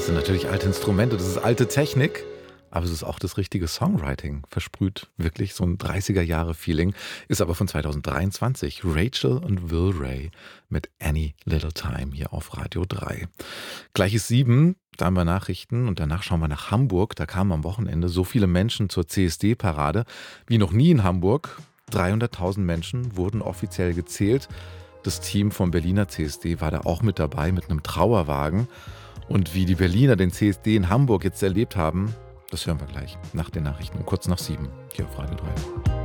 sind natürlich alte Instrumente, das ist alte Technik, aber es ist auch das richtige Songwriting. Versprüht wirklich so ein 30er-Jahre-Feeling, ist aber von 2023. Rachel und Will Ray mit Any Little Time hier auf Radio 3. Gleich ist 7, da haben wir Nachrichten und danach schauen wir nach Hamburg. Da kamen am Wochenende so viele Menschen zur CSD-Parade wie noch nie in Hamburg. 300.000 Menschen wurden offiziell gezählt. Das Team vom Berliner CSD war da auch mit dabei mit einem Trauerwagen. Und wie die Berliner den CSD in Hamburg jetzt erlebt haben, das hören wir gleich nach den Nachrichten um kurz nach 7 hier auf Radio 3.